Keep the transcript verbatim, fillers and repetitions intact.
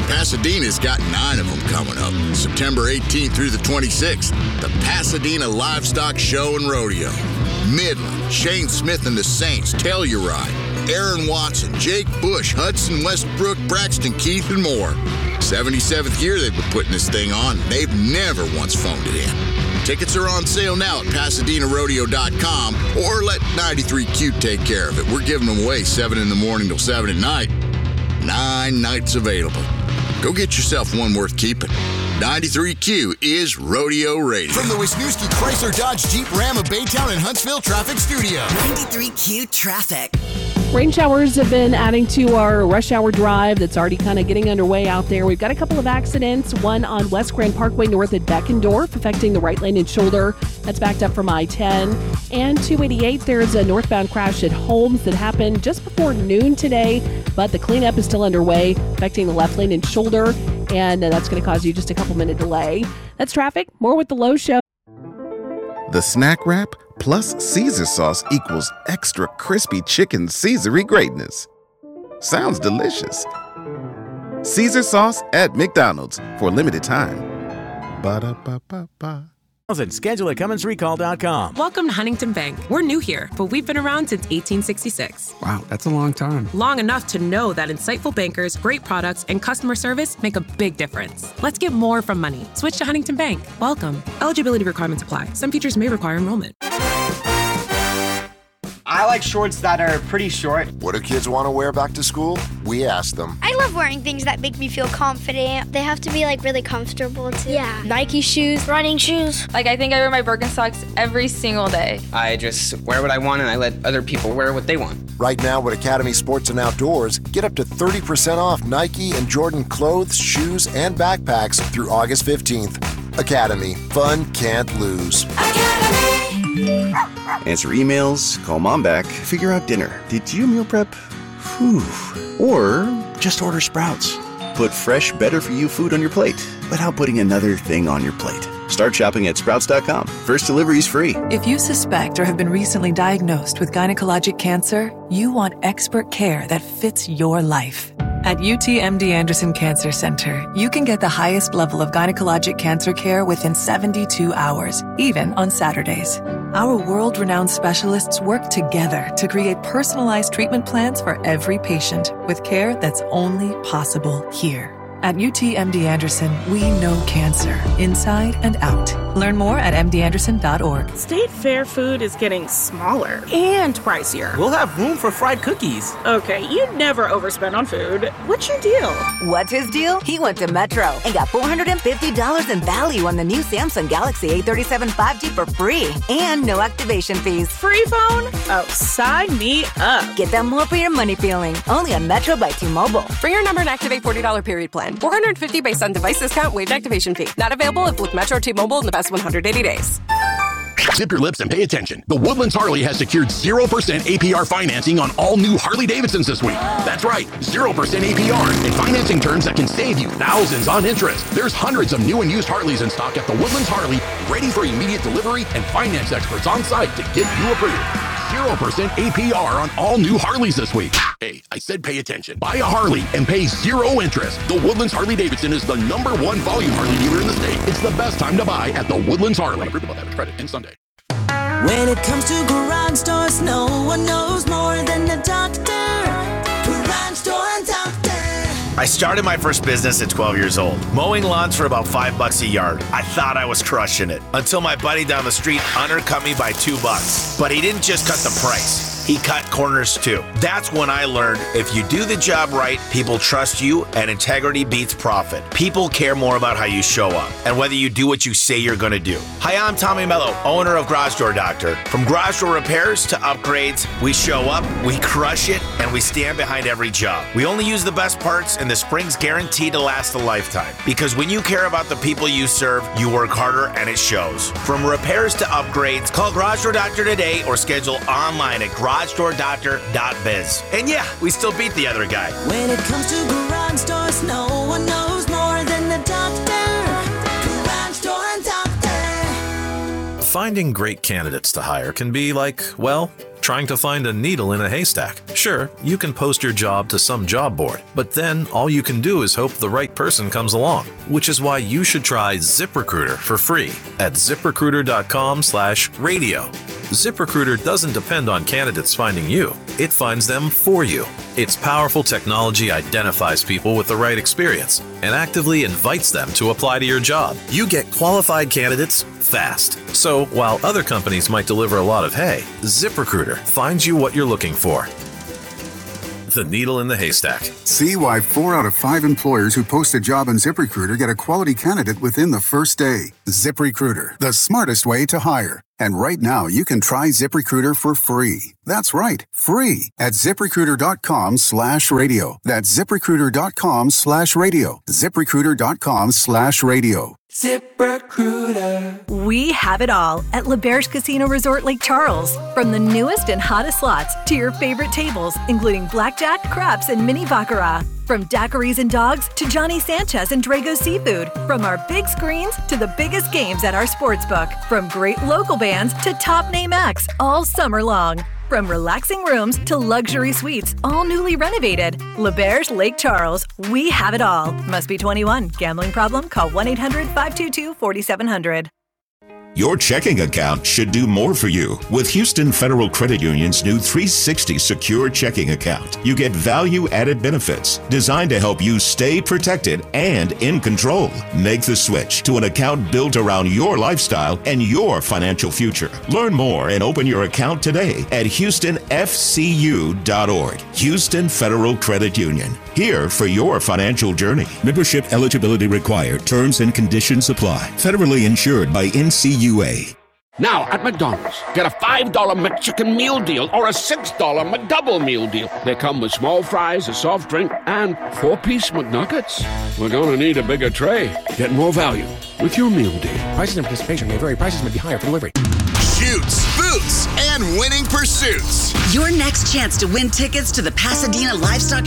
Pasadena's got nine of them coming up. September eighteenth through the twenty-sixth, the Pasadena Livestock Show and Rodeo. Midland, Shane Smith and the Saints, Telluride, Aaron Watson, Jake Bush, Hudson Westbrook, Braxton Keith, and more. seventy-seventh year they've been putting this thing on. They've never once phoned it in. Tickets are on sale now at Pasadena Rodeo dot com or let ninety-three Q take care of it. We're giving them away seven in the morning till seven at night. Nine nights available. Go get yourself one worth keeping. ninety-three Q is Rodeo Radio. From the Wisniewski Chrysler Dodge Jeep Ram of Baytown and Huntsville Traffic Studio. ninety-three Q Traffic. Rain showers have been adding to our rush hour drive that's already kind of getting underway out there. We've got a couple of accidents, one on West Grand Parkway north at Beckendorf, affecting the right lane and shoulder. That's backed up from I ten. And two eighty-eight, there's a northbound crash at Holmes that happened just before noon today, but the cleanup is still underway, affecting the left lane and shoulder, and that's going to cause you just a couple minute delay. That's traffic. More with the Low Show. The Snack Wrap plus Caesar sauce equals extra crispy chicken Caesar-y greatness. Sounds delicious. Caesar sauce at McDonald's for a limited time. Ba-da-ba-ba-ba. Schedule at Cummins Recall dot com. Welcome to Huntington Bank. We're new here, but we've been around since eighteen sixty-six. Wow, that's a long time. Long enough to know that insightful bankers, great products, and customer service make a big difference. Let's get more from money. Switch to Huntington Bank. Welcome. Eligibility requirements apply. Some features may require enrollment. I like shorts that are pretty short. What do kids want to wear back to school? We ask them. I love wearing things that make me feel confident. They have to be like really comfortable too. Yeah. Nike shoes, running shoes. Like I think I wear my Birkenstocks every single day. I just wear what I want and I let other people wear what they want. Right now at Academy Sports and Outdoors, get up to thirty percent off Nike and Jordan clothes, shoes, and backpacks through August fifteenth. Academy. Fun can't lose. Academy. Answer emails, call mom back, figure out dinner. Did you meal prep? Whew. Or just order Sprouts. Put fresh, better-for-you food on your plate without putting another thing on your plate. Start shopping at Sprouts dot com. First delivery is free. If you suspect or have been recently diagnosed with gynecologic cancer, you want expert care that fits your life. At U T M D Anderson Cancer Center, you can get the highest level of gynecologic cancer care within seventy-two hours, even on Saturdays. Our world-renowned specialists work together to create personalized treatment plans for every patient with care that's only possible here. At U T M D Anderson, we know cancer inside and out. Learn more at m d anderson dot org. State Fair food is getting smaller and pricier. We'll have room for fried cookies. Okay, you never overspend on food. What's your deal? What's his deal? He went to Metro and got four hundred fifty dollars in value on the new Samsung Galaxy A thirty-seven five G for free and no activation fees. Free phone? Oh, sign me up. Get that more for your money feeling. Only on Metro by T-Mobile. For your number and activate forty dollars period plan. four hundred fifty dollars based on device discount, waived activation fee. Not available if with Metro T-Mobile in the past one hundred eighty days. Zip your lips and pay attention. The Woodlands Harley has secured zero percent A P R financing on all new Harley-Davidsons this week. That's right, zero percent A P R and financing terms that can save you thousands on interest. There's hundreds of new and used Harleys in stock at the Woodlands Harley, ready for immediate delivery and finance experts on site to get you approved. zero percent A P R on all new Harleys this week. Hey, I said pay attention. Buy a Harley and pay zero interest. The Woodlands Harley-Davidson is the number one volume Harley dealer in the state. It's the best time to buy at the Woodlands Harley. Approved above average credit and Sunday. When it comes to garage doors, no one knows more than the doctor. Garage Door Doctor. I started my first business at twelve years old, mowing lawns for about five bucks a yard. I thought I was crushing it until my buddy down the street undercut me by two bucks. But he didn't just cut the price. He cut corners too. That's when I learned if you do the job right, people trust you and integrity beats profit. People care more about how you show up and whether you do what you say you're going to do. Hi, I'm Tommy Mello, owner of Garage Door Doctor. From garage door repairs to upgrades, we show up, we crush it, and we stand behind every job. We only use the best parts and the spring's guaranteed to last a lifetime. Because when you care about the people you serve, you work harder and it shows. From repairs to upgrades, call Garage Door Doctor today or schedule online at garage door doctor dot biz. And yeah, we still beat the other guy. When it comes to garage doors, no one knows more than the doctor. Garage Door Doctor. Finding great candidates to hire can be like, well, trying to find a needle in a haystack. Sure, you can post your job to some job board, but then all you can do is hope the right person comes along, which is why you should try ZipRecruiter for free at ZipRecruiter.com slash radio. ZipRecruiter doesn't depend on candidates finding you. It finds them for you. Its powerful technology identifies people with the right experience and actively invites them to apply to your job. You get qualified candidates fast. So while other companies might deliver a lot of hay, ZipRecruiter finds you what you're looking for. The needle in the haystack. See why four out of five employers who post a job on ZipRecruiter get a quality candidate within the first day. ZipRecruiter, the smartest way to hire. And right now, you can try ZipRecruiter for free. That's right, free at ZipRecruiter.com slash radio. That's ZipRecruiter.com slash radio. ZipRecruiter.com slash radio. ZipRecruiter. We have it all at L'Auberge Casino Resort Lake Charles. From the newest and hottest slots to your favorite tables, including blackjack, craps, and mini baccarat. From daiquiris and dogs to Johnny Sanchez and Drago Seafood. From our big screens to the biggest games at our sportsbook. From great local bands to top name acts all summer long. From relaxing rooms to luxury suites, all newly renovated. L'Auberge Lake Charles. We have it all. Must be twenty-one. Gambling problem? Call one eight hundred five two two four seven zero zero. Your checking account should do more for you. With Houston Federal Credit Union's new three sixty Secure Checking Account, you get value-added benefits designed to help you stay protected and in control. Make the switch to an account built around your lifestyle and your financial future. Learn more and open your account today at Houston F C U dot org. Houston Federal Credit Union, here for your financial journey. Membership eligibility required. Terms and conditions apply. Federally insured by N C U A. Now at McDonald's, get a five dollar McChicken meal deal or a six dollar McDouble meal deal. They come with small fries, a soft drink, and four-piece McNuggets. We're gonna need a bigger tray. Get more value with your meal deal. Prices and participation may vary. Prices may be higher for delivery. Shoots, boots, and winning pursuits. Your next chance to win tickets to the Pasadena Livestock